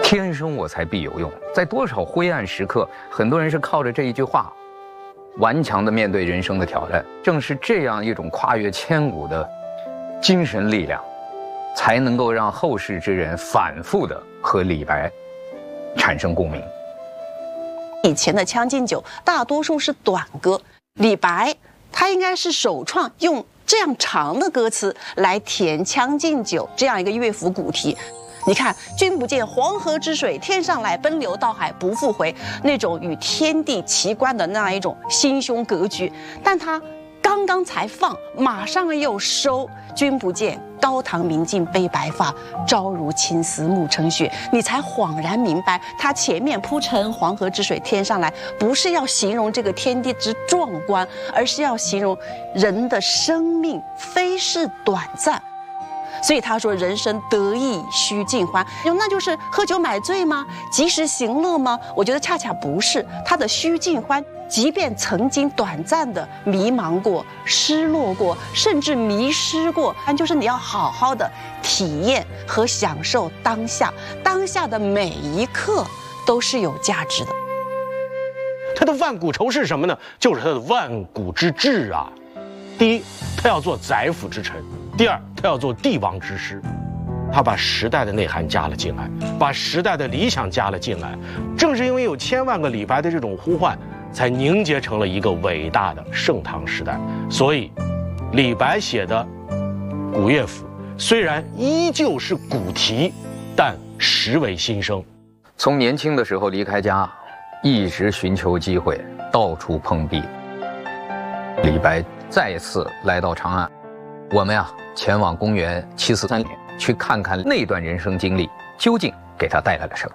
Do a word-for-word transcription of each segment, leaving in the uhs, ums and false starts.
天生我材必有用。在多少灰暗时刻，很多人是靠着这一句话，顽强地面对人生的挑战。正是这样一种跨越千古的精神力量，才能够让后世之人反复地和李白产生共鸣。 以前的《将进酒》大多数是短歌，李白他应该是首创用这样长的歌词来填《将进酒》这样一个乐府古题。你看，君不见黄河之水天上来，奔流到海不复回，那种与天地齐观的那样一种心胸格局。但他刚刚才放，马上又收。君不见高堂明镜悲白发，朝如青丝暮成雪。你才恍然明白，他前面铺陈黄河之水天上来，不是要形容这个天地之壮观，而是要形容人的生命非是短暂。所以他说人生得意须尽欢，那就是喝酒买醉吗？及时行乐吗？我觉得恰恰不是。他的须尽欢，即便曾经短暂的迷茫过、失落过，甚至迷失过，但就是你要好好的体验和享受当下，当下的每一刻都是有价值的。 他的万古愁是什么呢？就是他的万古之志啊。第一，他要做宰辅之臣；第二，他要做帝王之师。他把时代的内涵加了进来，把时代的理想加了进来。正是因为有千万个李白的这种呼唤，才凝结成了一个伟大的盛唐时代。所以，李白写的古乐府虽然依旧是古题，但实为新生。 从年轻的时候离开家，一直寻求机会，到处碰壁。李白再次来到长安，我们呀前往公元七四三年，去看看那段人生经历究竟给他带来了什么。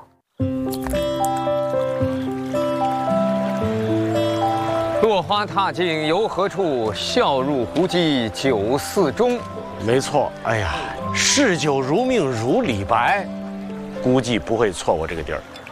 落花踏尽游何处？笑入胡姬酒肆中。 没错，哎呀，嗜酒如命如李白，估计不会错过这个地儿。